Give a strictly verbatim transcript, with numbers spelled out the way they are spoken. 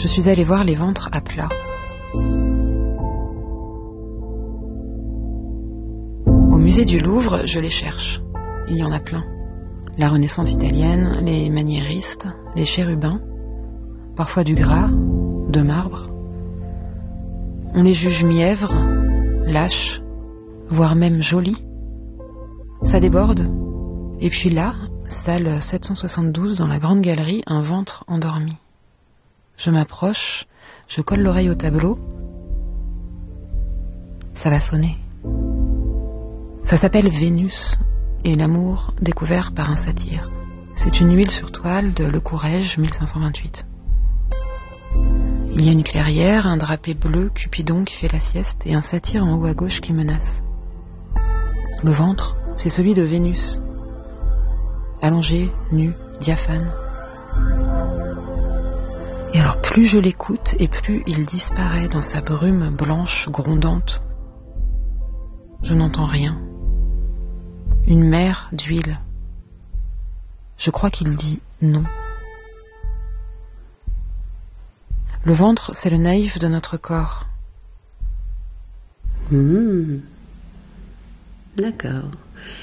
je suis allée voir les ventres à plat. Au musée du Louvre, je les cherche. Il y en a plein. La Renaissance italienne, les maniéristes, les chérubins, parfois du gras, de marbre. On les juge mièvres, lâches, voire même jolis. Ça déborde. Et puis là, salle sept cent soixante-douze, dans la grande galerie, un ventre endormi. Je m'approche, je colle l'oreille au tableau. Ça va sonner. Ça s'appelle Vénus et l'amour découvert par un satyre. C'est une huile sur toile de Le Courrèges, mille cinq cent vingt-huit. Il y a une clairière, un drapé bleu, Cupidon qui fait la sieste et un satyre en haut à gauche qui menace. Le ventre, c'est celui de Vénus. Allongé, nu, diaphane. Et alors plus je l'écoute et plus il disparaît dans sa brume blanche grondante. Je n'entends rien. Une mer d'huile. Je crois qu'il dit non. Le ventre, c'est le naïf de notre corps. Mmh. D'accord.